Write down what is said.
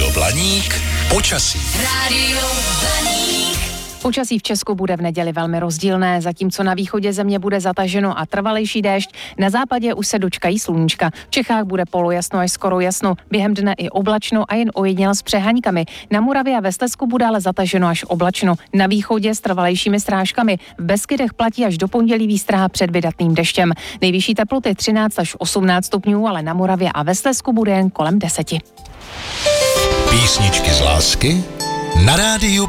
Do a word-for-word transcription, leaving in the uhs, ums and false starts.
Rádio Blaník počasí. Rádio Blaník. Počasí v Česku bude v neděli velmi rozdílné, zatímco na východě země bude zataženo a trvalejší déšť, na západě už se dočkají sluníčka. V Čechách bude polojasno až skoro jasno, během dne i oblačno a jen ojediněle s přeháňkami. Na Moravě a ve Slezsku bude ale zataženo až oblačno, na východě s trvalejšími srážkami. V Beskydech platí až do pondělí výstraha před vydatným deštěm. Nejvyšší teploty třináct až osmnáct stupňů, ale na Moravě a ve Slezsku bude jen kolem deseti. Písničky z lásky na rádiu